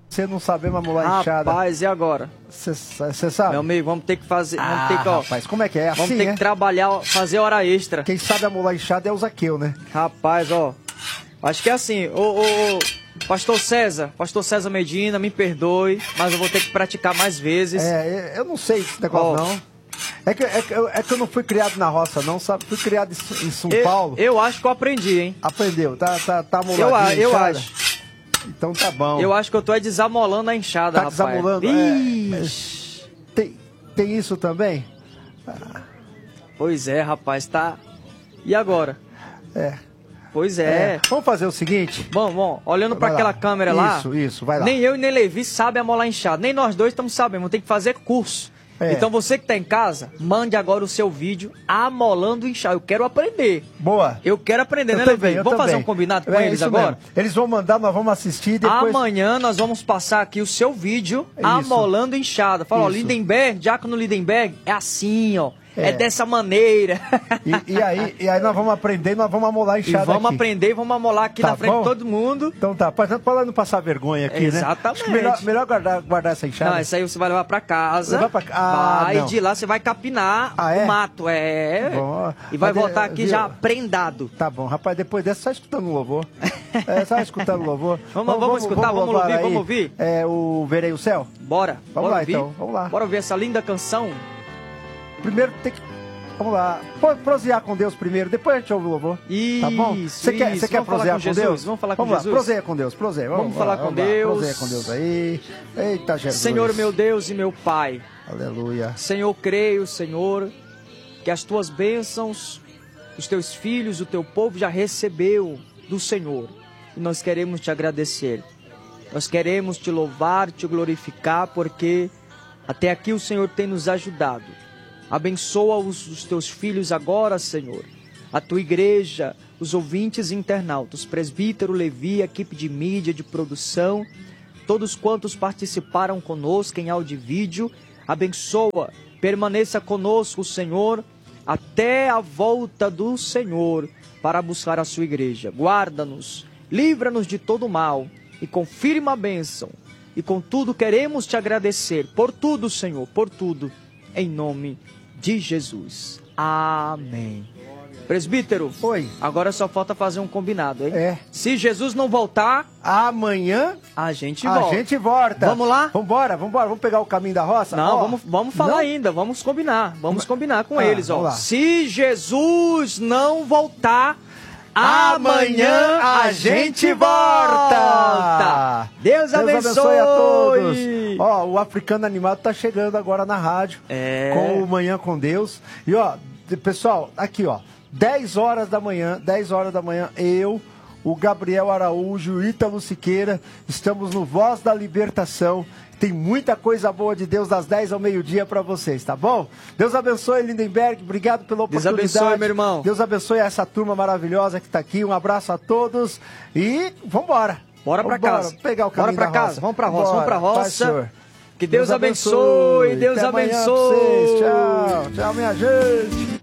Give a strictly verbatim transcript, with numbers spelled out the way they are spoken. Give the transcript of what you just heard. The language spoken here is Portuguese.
Você não sabe mamular enxada. Rapaz, e agora? Você sabe? Meu amigo, vamos ter que fazer... Ah, vamos ter que, ó, rapaz, como é que é? Assim, vamos ter é? que trabalhar, fazer hora extra. Quem sabe amolar enxada é o Zaqueu, né? Rapaz, ó, acho que é assim, ô, ô, ô, Pastor César, Pastor César Medina, me perdoe, mas eu vou ter que praticar mais vezes. É, eu não sei esse negócio, ó, não. É que, é, que, é que eu não fui criado na roça, não, sabe? Fui criado em, em São eu, Paulo. Eu acho que eu aprendi, hein? Aprendeu, tá, tá, tá amoladinho Eu, a eu enxada? acho. Então tá bom. Eu acho que eu tô é desamolando a enxada, tá rapaz. desamolando? É, tem, tem isso também? Ah. Pois é, rapaz, tá... E agora? É. Pois é. é. Vamos fazer o seguinte? Bom, bom, olhando para aquela câmera lá... Isso, isso, vai lá. Nem eu e nem Levi sabe amolar enxada. Nem nós dois estamos sabendo, vamos ter que fazer curso. É. Então você que tá em casa, mande agora o seu vídeo amolando enxada. Eu quero aprender. Boa. Eu quero aprender, eu né, também, Levi? Vamos também. fazer um combinado com é, eles agora? Mesmo. Eles vão mandar, nós vamos assistir depois... Amanhã nós vamos passar aqui o seu vídeo isso. amolando enxada. Fala, ó, Lindenberg, Diácono Lindenberg, é assim, ó. É, é dessa maneira. E, e, aí, e aí nós vamos aprender, nós vamos amolar enxada. E vamos aqui. aprender, vamos amolar aqui tá na frente bom? de todo mundo. Então tá, para não passar vergonha aqui, Exatamente. né? Exatamente. Melhor, melhor guardar, guardar essa enxada. Não, isso aí você vai levar pra casa. Levar pra... Ah, vai, não. de lá você vai capinar ah, é? o mato. É. Bom, e vai mas, voltar aqui viu? já prendado. Tá bom, rapaz, depois dessa, só escutando o louvor. é, só escutando o louvor. Vamos, vamos, vamos escutar, vamos, vamos ouvir, aí, vamos ouvir. É, o Verei o Céu? Bora. Vamos bora lá, ouvir. então, vamos lá. Bora ouvir essa linda canção. Primeiro tem que... Vamos lá, prosear com Deus primeiro, depois a gente ouve o louvor. Isso, tá bom? Você quer, você quer prosear com, com Deus? Vamos falar vamos com lá, Jesus? Proseia com Deus, proseia. Vamos, vamos falar lá, com vamos Deus. Proseia com Deus aí. Eita, Jesus. Senhor, meu Deus e meu Pai. Aleluia. Senhor, creio, Senhor, que as tuas bênçãos, os teus filhos, o teu povo já recebeu do Senhor. E nós queremos te agradecer. Nós queremos te louvar, te glorificar, porque até aqui o Senhor tem nos ajudado. Abençoa os, os teus filhos agora, Senhor. A tua igreja, os ouvintes e internautas, presbítero, Levi, equipe de mídia, de produção, todos quantos participaram conosco em áudio e vídeo. Abençoa, permaneça conosco, Senhor, até a volta do Senhor para buscar a sua igreja. Guarda-nos, livra-nos de todo mal e confirma a bênção. E com tudo queremos te agradecer, por tudo, Senhor, por tudo, em nome de Jesus. Amém. Presbítero, oi. Agora só falta fazer um combinado, hein? É. Se Jesus não voltar, amanhã a gente a volta. A gente volta. Vamos lá? Vambora, vambora. Vamos pegar o caminho da roça? Não, oh. vamos, vamos falar não? ainda. Vamos combinar. Vamos combinar com ah, eles, ó. Lá. Se Jesus não voltar, amanhã a gente volta. Deus abençoe. Deus abençoe a todos. Ó, o Africano Animado tá chegando agora na rádio. É. Com o Manhã com Deus. E ó, pessoal, aqui ó, dez horas da manhã, dez horas da manhã, eu, o Gabriel Araújo, o Ítalo Siqueira, estamos no Voz da Libertação. Tem muita coisa boa de Deus das dez ao meio-dia para vocês, tá bom? Deus abençoe, Lindenberg. Obrigado pela oportunidade. Deus abençoe, meu irmão. Deus abençoe essa turma maravilhosa que tá aqui. Um abraço a todos e vambora. Bora para casa. Pegar o caminho Bora para casa. Roça. Vamos para roça. Vamos para roça. Pai, que Deus, Deus abençoe. Deus Até abençoe. Tchau. Tchau, minha gente.